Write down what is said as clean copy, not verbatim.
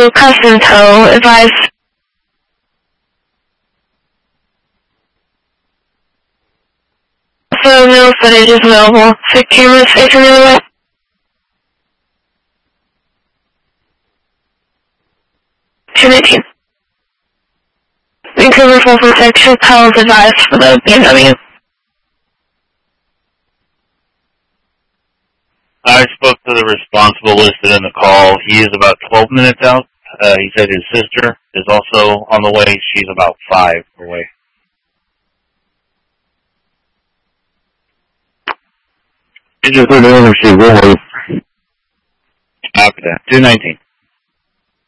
to custom tow advice. So no footage is available. So cameras facing the other way. $219. Vancouver 446 should tell us advice for the BMW. I spoke to the responsible listed in the call. He is about 12 minutes out. He said his sister is also on the way. She's about 5 away. He just put the ownership. We'll wait. After that, 219.